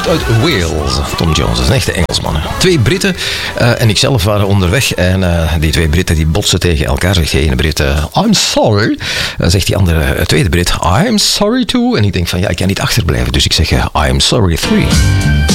komt uit Wales. Tom Jones is een echte Engelsman. Hè. 2 Britten en ikzelf waren onderweg. En die 2 Britten die botsen tegen elkaar. Zegt die ene Brit, I'm sorry. Zegt die andere tweede Brit, I'm sorry too. En ik denk van, ja, ik kan niet achterblijven. Dus ik zeg, I'm sorry 3.